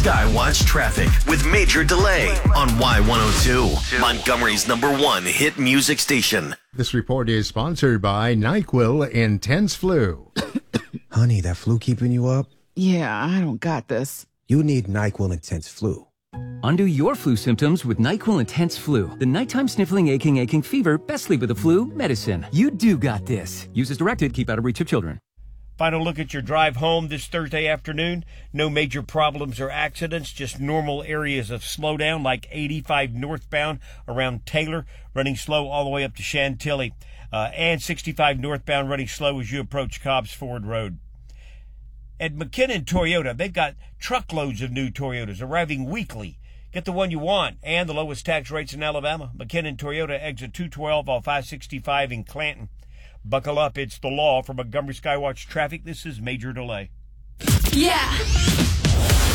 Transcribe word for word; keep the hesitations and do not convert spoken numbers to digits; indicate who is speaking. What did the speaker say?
Speaker 1: Skywatch Traffic with Major Delay on Y one oh two, Montgomery's number one hit music station.
Speaker 2: This report is sponsored by NyQuil Intense Flu.
Speaker 3: Honey, that flu keeping you up?
Speaker 4: Yeah, I don't got this.
Speaker 3: You need NyQuil Intense Flu.
Speaker 5: Undo your flu symptoms with NyQuil Intense Flu. The nighttime sniffling, aching, aching fever, best sleep with the flu medicine. You do got this. Use as directed. Keep out of reach of children.
Speaker 6: Final look at your drive home this Thursday afternoon. No major problems or accidents, just normal areas of slowdown like eighty-five northbound around Taylor, running slow all the way up to Chantilly, uh, and sixty-five northbound running slow as you approach Cobbs Ford Road. At McKinnon Toyota, they've got truckloads of new Toyotas arriving weekly. Get the one you want and the lowest tax rates in Alabama. McKinnon Toyota, exit two twelve off I sixty-five in Clanton. Buckle up, it's the law. For Montgomery Skywatch Traffic, this is Major Delay.
Speaker 7: Yeah.